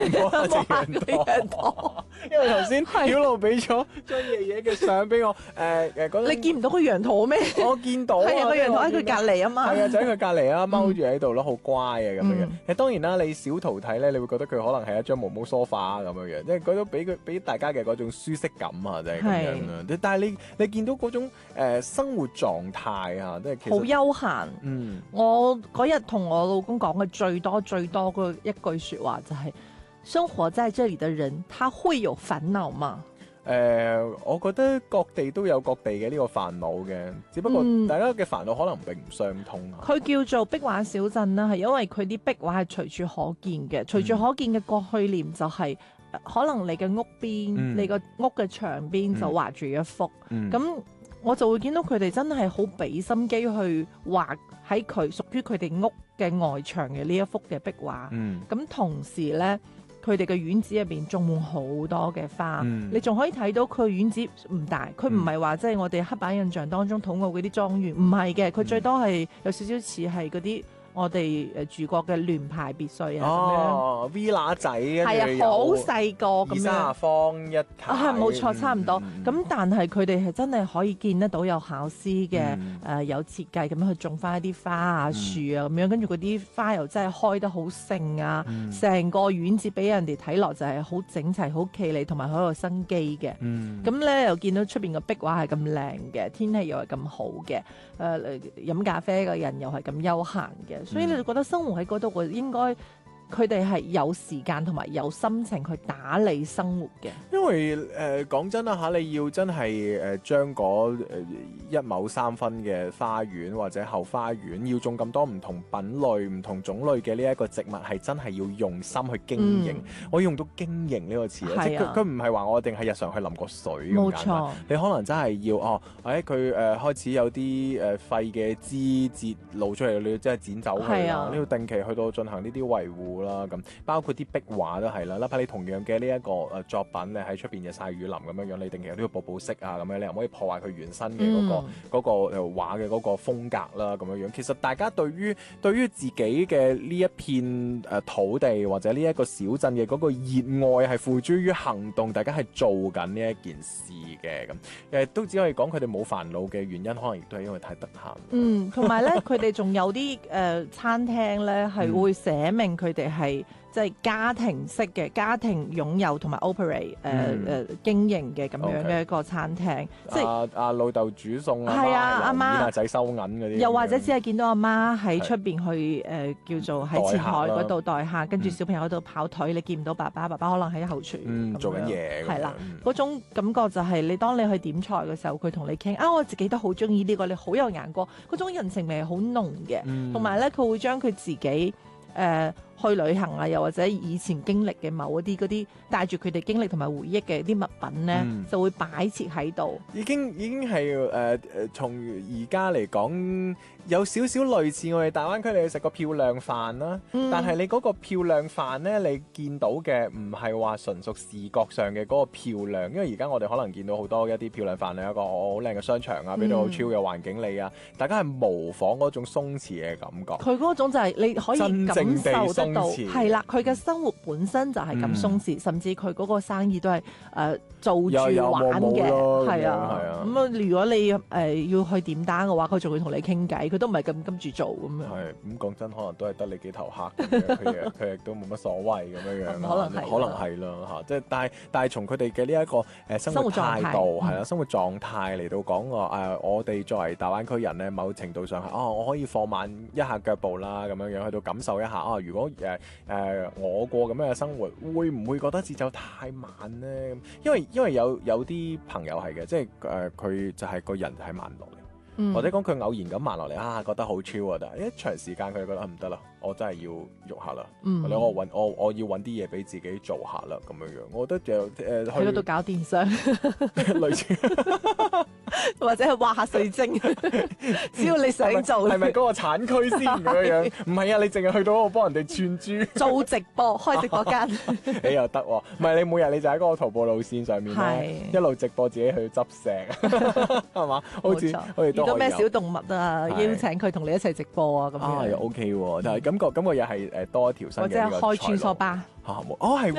冇限俾人拖，因為頭先曉露俾咗張爺爺嘅相俾我，嗰你見唔到個羊駝咩？ 我見到係啊，個羊駝喺佢佢隔離啊嘛。 係啊，就喺佢隔離啊，踎住喺度咯，好乖啊咁樣樣。其實當然啦，你小圖睇咧，你會覺得佢可能係一張毛毛梳化咁樣樣，即係嗰種俾大家嘅嗰種舒適感啊，就係咁樣啦。但係你見到嗰種生活狀態啊，即係其實好悠閒。我嗰日同我老公講嘅最多嗰一句説話就係：生活在這裡的人，他會有煩惱嗎？ 我覺得各地都有各地嘅呢個煩惱嘅，只不過大家嘅煩惱可能並唔相通啊。 佢叫做壁畫小鎮啦，係因為佢啲壁畫係隨處可見嘅，隨處可見嘅過去念就係、可能你嘅屋邊、你個屋嘅牆邊就畫住一幅，咁、我就會見到佢哋真係好俾心機去畫喺佢屬於佢哋屋嘅外牆嘅呢一幅嘅壁畫，咁、同時呢。佢哋嘅院子入邊種滿好多嘅花，你仲可以睇到佢院子唔大，佢唔係話即係我哋刻板印象當中土澳嗰啲莊園，唔係嘅，佢最多係有少少似係嗰啲我哋住過嘅聯排別墅啊咁樣 ，villa 仔係啊，好細個咁樣 ，30方一排， 係冇錯，差唔多。咁但係佢哋係真係可以見得到有巧思嘅，有設計咁樣去種翻一啲花啊樹啊咁樣，跟住嗰啲花又真係開得好盛啊，成個院子俾人哋睇落就係好整齊、好企理同埋好有生機嘅。咁咧又見到出邊嘅壁畫係咁靚嘅，天氣又係咁好嘅，飲咖啡嘅人又係咁悠閒嘅。所以你就覺得生活喺嗰度，應該佢哋係有時間同埋有心情去打理生活嘅。 因為講真啦嚇，你要真係將嗰1畝3分嘅花園或者後花園，要種咁多唔同品類、唔同種類嘅呢一個植物，係真係要用心去經營。我用到經營呢個詞啊，即係佢唔係話我一定係日常去淋個水咁簡單。冇錯，你可能真係要佢開始有啲廢嘅枝節露出嚟，你要真係剪走佢啦。你要定期去到進行呢啲維護啦，咁包括啲壁畫都係啦。哪怕你同樣嘅呢一個作品咧喺出邊嘅曬雨淋咁樣樣，你定期都要補色啊咁樣，你又唔可以破壞佢原生嘅嗰個畫嘅嗰個風格啦咁樣樣。其實大家對於自己嘅呢一片土地或者呢一個小鎮嘅嗰個熱愛係付諸於行動，大家係做緊呢一件事嘅咁。都只可以講佢哋冇煩惱嘅原因，可能亦都係因為太得閒。 同埋咧，佢哋仲有啲餐廳咧係會寫明佢哋係即係家庭式嘅家庭擁有同埋 operate 經營嘅咁樣嘅一個餐廳，即係阿老豆煮餸， 阿媽阿仔收銀嗰啲， 又或者只係見到阿媽喺出邊去叫做喺前台嗰度待客，跟住小朋友喺度跑腿，你見唔到爸爸可能喺後廚做緊嘢， 係啦，嗰種感覺就係你當你去點菜嘅時候，佢同你傾我自己都好中意呢個，你好有眼光，嗰種人情味係好濃嘅，同埋咧佢會將佢自己去旅行啊，又或者以前經歷嘅某一啲嗰啲帶住佢哋經歷同埋回憶嘅啲物品咧，就會擺設喺度。已經係從而家嚟講有少少類似我哋大灣區你去食個漂亮飯啦，但係你嗰個漂亮飯咧，你見到嘅唔係話純屬視覺上嘅嗰個漂亮，因為而家我哋可能見到好多一啲漂亮飯咧，有一個好靚嘅商場啊，俾到好超嘅環境你啊，大家係模仿嗰種鬆弛嘅感覺。 佢嗰種就係你可以感受得到，係啦，佢嘅生活本身就係咁鬆弛，甚至佢嗰個生意都係做住玩嘅，係啊。咁如果你要去點單嘅話，佢仲會同你傾偈，佢都唔係咁跟住做咁樣。 係咁講真，可能都係得你幾頭客咁樣，佢亦都冇乜所謂咁樣樣。可能係啦嚇，即係但係從佢哋嘅呢一個生活態度係啦，生活狀態嚟到講我哋作為大灣區人咧，某程度上係我可以放慢一下腳步啦，咁樣樣去到感受一下如果我過咁樣嘅生活，會唔會覺得節奏太慢咧？因為有啲朋友係嘅，即係佢就係個人係慢落嚟，或者講佢偶然咁慢落嚟覺得好 chill 啊，但係一長時間佢就覺得唔得啦，我真係要喐下啦，或者我要揾啲嘢俾自己做下啦，咁樣樣，我覺得就去嗰度搞電商， 類似或者係畫下水晶，只要你想做， 係咪嗰個產區先咁樣樣？唔係啊，你淨係去到嗰度幫人哋串珠， 做直播開直播間， 你又得喎？唔係你每日你就喺嗰個徒步路線上面咧，一路直播自己去執石，係嘛？好似遇到咩小動物啊，邀請佢同你一齊直播啊咁樣。 又 OK 喎，但係感覺又係多一條新嘅或者係開穿梭巴。 哦係喎，